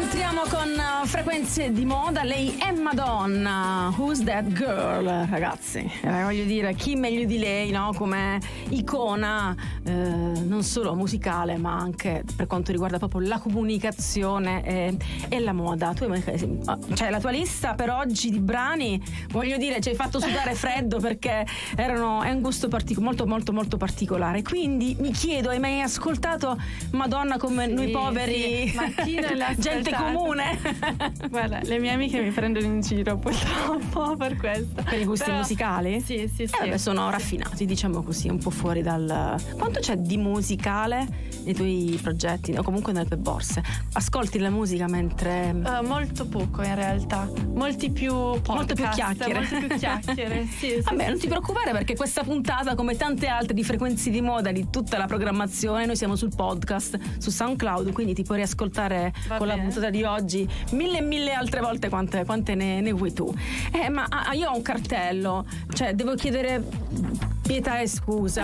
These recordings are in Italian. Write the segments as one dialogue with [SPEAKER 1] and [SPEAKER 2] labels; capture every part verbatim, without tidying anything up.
[SPEAKER 1] Rientriamo con uh, frequenze di moda. Lei è Madonna. Who's that girl, ragazzi? Eh, voglio dire, chi meglio di lei, no? Come icona eh, non solo musicale, ma anche per quanto riguarda proprio la comunicazione e, e la moda. Tu cioè la tua lista per oggi di brani, voglio dire, ci hai fatto sudare freddo perché erano è un gusto partico- molto molto molto particolare. Quindi mi chiedo, hai mai ascoltato Madonna come
[SPEAKER 2] sì,
[SPEAKER 1] noi poveri?
[SPEAKER 2] Sì. Ma chi non l'ha
[SPEAKER 1] gente comune?
[SPEAKER 2] Guarda, le mie amiche mi prendono in giro purtroppo per questo.
[SPEAKER 1] Per i gusti
[SPEAKER 2] Però,
[SPEAKER 1] musicali?
[SPEAKER 2] Sì, sì, sì.
[SPEAKER 1] Eh, vabbè, sono
[SPEAKER 2] sì.
[SPEAKER 1] raffinati, diciamo così, un po' fuori dal... Quanto c'è di musicale nei tuoi progetti o comunque nelle tue borse? Ascolti la musica mentre...
[SPEAKER 2] Uh, molto poco in realtà, molti più podcast,
[SPEAKER 1] molto più chiacchiere.
[SPEAKER 2] Molto più chiacchiere. Sì, sì,
[SPEAKER 1] Vabbè,
[SPEAKER 2] sì,
[SPEAKER 1] non
[SPEAKER 2] sì.
[SPEAKER 1] ti preoccupare perché questa puntata, come tante altre di frequenze di moda di tutta la programmazione, noi siamo sul podcast, su SoundCloud, quindi ti puoi riascoltare
[SPEAKER 2] Va
[SPEAKER 1] con
[SPEAKER 2] bene.
[SPEAKER 1] la puntata di oggi mille e mille altre volte quante, quante ne, ne vuoi tu. Eh, ma ah, io ho un cartello, cioè devo chiedere pietà e scusa.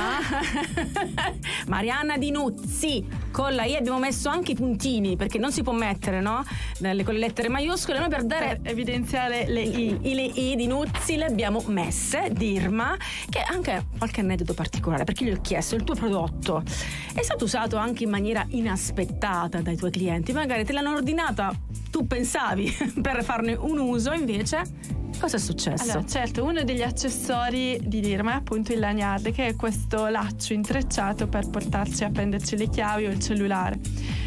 [SPEAKER 1] Marianna Di Nuzzi, con la I abbiamo messo anche i puntini perché non si può mettere, no? Nelle, con le lettere maiuscole, noi per dare
[SPEAKER 2] Per evidenziare le I.
[SPEAKER 1] I, le I di Nuzzi le abbiamo messe, Dirma, che ha anche qualche aneddoto particolare, perché gli ho chiesto: il tuo prodotto è stato usato anche in maniera inaspettata dai tuoi clienti, magari te l'hanno ordinata, tu pensavi per farne un uso, invece cosa è successo?
[SPEAKER 2] Allora, certo, uno degli accessori di Dirma è appunto il lanyard, che è questo laccio intrecciato per portarci a prenderci le chiavi o il cellulare.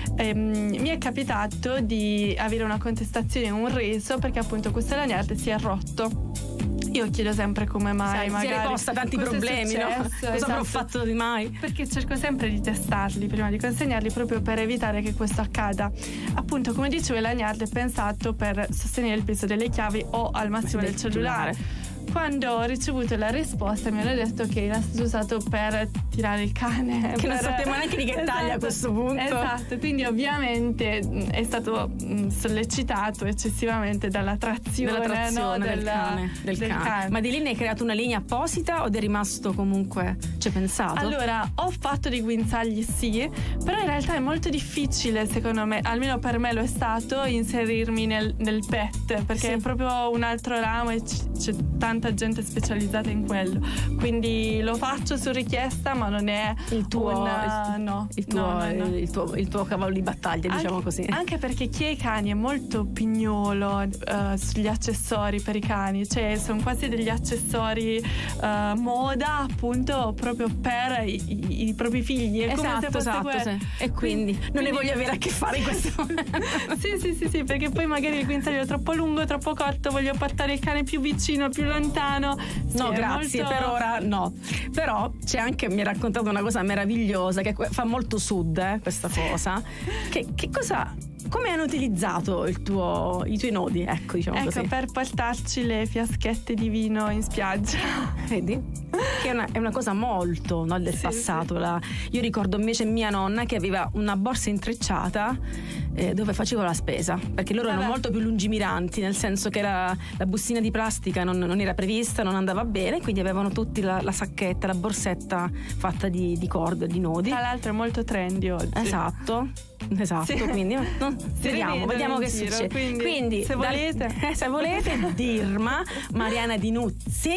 [SPEAKER 2] Ehm, mi è capitato di avere una contestazione, un reso, perché appunto questo lanyard si è rotto. Io chiedo sempre come mai,
[SPEAKER 1] Sai,
[SPEAKER 2] magari
[SPEAKER 1] si riposta tanti
[SPEAKER 2] cosa è
[SPEAKER 1] problemi, no?
[SPEAKER 2] successo,
[SPEAKER 1] Cosa
[SPEAKER 2] esatto.
[SPEAKER 1] avrò fatto di mai?
[SPEAKER 2] Perché cerco sempre di testarli prima di consegnarli, proprio per evitare che questo accada. Appunto, come dicevo, il lanyard è pensato per sostenere il peso delle chiavi o al massimo del cellulare. Quando ho ricevuto la risposta mi hanno detto che era stato usato per tirare il cane,
[SPEAKER 1] che
[SPEAKER 2] per...
[SPEAKER 1] non sappiamo neanche di che
[SPEAKER 2] esatto,
[SPEAKER 1] taglia a questo punto.
[SPEAKER 2] Esatto, quindi ovviamente mh, è stato mh, sollecitato eccessivamente dalla trazione,
[SPEAKER 1] della trazione
[SPEAKER 2] no,
[SPEAKER 1] del,
[SPEAKER 2] della,
[SPEAKER 1] cane, del,
[SPEAKER 2] del
[SPEAKER 1] cane.
[SPEAKER 2] cane.
[SPEAKER 1] Ma di lì ne hai creato una linea apposita o è rimasto comunque, ci hai pensato?
[SPEAKER 2] Allora, ho fatto dei guinzagli, sì, però in realtà è molto difficile, secondo me, almeno per me lo è stato, inserirmi nel, nel pet, perché
[SPEAKER 1] sì.
[SPEAKER 2] è proprio un altro ramo e c- c'è tanta gente specializzata in quello, quindi lo faccio su richiesta, ma non è
[SPEAKER 1] il tuo,
[SPEAKER 2] un,
[SPEAKER 1] il,
[SPEAKER 2] no,
[SPEAKER 1] il, tuo,
[SPEAKER 2] no, no, no.
[SPEAKER 1] Il, tuo, il tuo cavallo di battaglia,
[SPEAKER 2] anche,
[SPEAKER 1] diciamo così.
[SPEAKER 2] Anche perché chi ha i cani è molto pignolo uh, sugli accessori per i cani, cioè sono quasi degli accessori uh, moda, appunto, proprio per i, i, i propri figli. È come se
[SPEAKER 1] esatto,
[SPEAKER 2] fosse
[SPEAKER 1] esatto,
[SPEAKER 2] quello.
[SPEAKER 1] sì. E quindi, quindi non ne voglio avere a che fare in questo momento.
[SPEAKER 2] sì, sì, sì, sì, perché poi magari il guinzaglio è troppo lungo, troppo corto, voglio portare il cane più vicino, più lontano. Sì,
[SPEAKER 1] no, grazie,
[SPEAKER 2] molto...
[SPEAKER 1] per ora no. Però c'è anche, mi ha raccontato una cosa meravigliosa che fa molto sud, eh, questa cosa. Che, che cosa, come hanno utilizzato il tuo, i tuoi nodi? Ecco, diciamo
[SPEAKER 2] ecco,
[SPEAKER 1] così.
[SPEAKER 2] per portarci le fiaschette di vino in spiaggia.
[SPEAKER 1] Vedi? Che è una, è una cosa molto, no, del
[SPEAKER 2] sì,
[SPEAKER 1] passato.
[SPEAKER 2] Sì.
[SPEAKER 1] La, io ricordo invece mia nonna che aveva una borsa intrecciata eh, dove facevo la spesa, perché loro
[SPEAKER 2] Vabbè.
[SPEAKER 1] erano molto più lungimiranti, nel senso che la, la bustina di plastica non, non era prevista, non andava bene, quindi avevano tutti la, la sacchetta, la borsetta fatta di, di corde, di nodi.
[SPEAKER 2] Tra l'altro è molto trendy oggi.
[SPEAKER 1] Esatto. Esatto,
[SPEAKER 2] sì.
[SPEAKER 1] quindi no, vediamo, vediamo che
[SPEAKER 2] giro,
[SPEAKER 1] succede.
[SPEAKER 2] Quindi,
[SPEAKER 1] quindi
[SPEAKER 2] se volete,
[SPEAKER 1] da, se volete Dirma, Marianna Di Nuzzi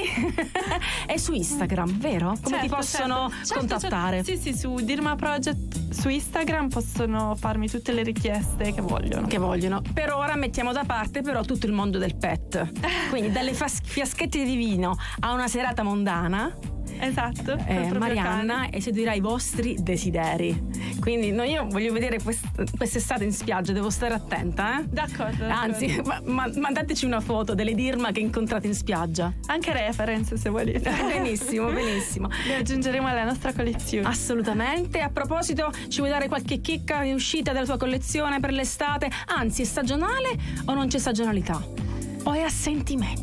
[SPEAKER 1] è su Instagram, vero? Come
[SPEAKER 2] certo,
[SPEAKER 1] ti possono
[SPEAKER 2] certo. Certo,
[SPEAKER 1] contattare?
[SPEAKER 2] certo. Sì, sì, su Dirma Project su Instagram possono farmi tutte le richieste che vogliono.
[SPEAKER 1] Che vogliono. Per ora mettiamo da parte però tutto il mondo del pet. Quindi dalle fas- fiaschette di vino a una serata mondana.
[SPEAKER 2] Esatto,
[SPEAKER 1] eh, Marianna
[SPEAKER 2] cane.
[SPEAKER 1] eseguirà i vostri desideri. Quindi no, io voglio vedere quest- quest'estate in spiaggia, devo stare attenta, eh?
[SPEAKER 2] D'accordo, d'accordo.
[SPEAKER 1] Anzi, ma- ma- mandateci una foto delle Dirma che incontrate in spiaggia.
[SPEAKER 2] Anche reference se volete.
[SPEAKER 1] Benissimo, benissimo.
[SPEAKER 2] Le aggiungeremo alla nostra collezione.
[SPEAKER 1] Assolutamente. A proposito, ci vuoi dare qualche chicca in uscita della tua collezione per l'estate? Anzi, è stagionale o non c'è stagionalità? O è a sentimento?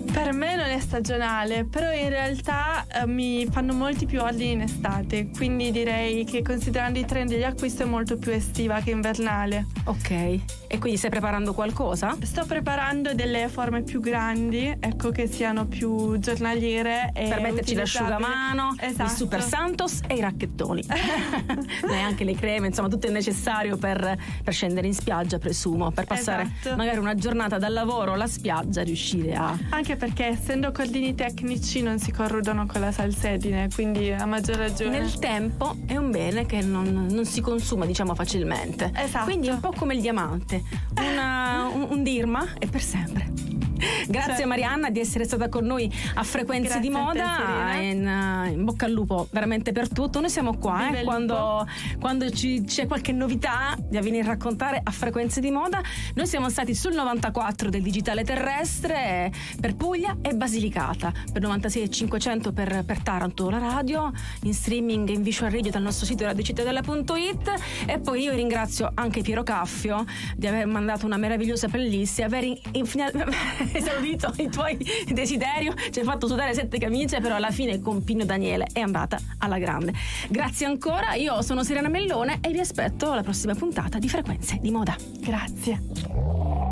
[SPEAKER 2] Per me non è stagionale, però in realtà eh, mi fanno molti più ordini in estate, quindi direi che considerando i trend degli acquisti è molto più estiva che invernale.
[SPEAKER 1] Ok, e quindi stai preparando qualcosa?
[SPEAKER 2] Sto preparando delle forme più grandi, ecco, che siano più giornaliere e
[SPEAKER 1] per metterci
[SPEAKER 2] utilizzabili.
[SPEAKER 1] L'asciugamano,
[SPEAKER 2] esatto.
[SPEAKER 1] Il Super Santos e i racchettoni. Neanche le creme, insomma tutto il necessario per, per scendere in spiaggia, presumo, per passare
[SPEAKER 2] esatto.
[SPEAKER 1] magari una giornata dal lavoro alla spiaggia, riuscire a...
[SPEAKER 2] Anche perché essendo cordini tecnici non si corrodono con la salsedine, quindi a maggior ragione.
[SPEAKER 1] Nel tempo è un bene che non, non si consuma, diciamo, facilmente.
[SPEAKER 2] Esatto.
[SPEAKER 1] Quindi è un po' come il diamante, Una, un, un dirma e per sempre. Grazie, cioè, Marianna, di essere stata con noi a Frequenze
[SPEAKER 2] Grazie
[SPEAKER 1] di Moda. In, in bocca al lupo veramente per tutto. Noi siamo qua eh, quando, quando ci, c'è qualche novità da venire a raccontare a Frequenze di Moda. Noi siamo stati sul novantaquattro del digitale terrestre per Puglia e Basilicata, per novantasei e cinquecento per, per Taranto la radio, in streaming e in visual radio dal nostro sito radiocittadella punto it. E poi io ringrazio anche Piero Caffio di aver mandato una meravigliosa playlist e aver in, in, esaudito i tuoi desideri. Ci hai fatto sudare sette camicie, però alla fine con Pino Daniele è andata alla grande. Grazie ancora, io sono Serena Mellone e vi aspetto alla prossima puntata di Frequenze di Moda.
[SPEAKER 2] Grazie.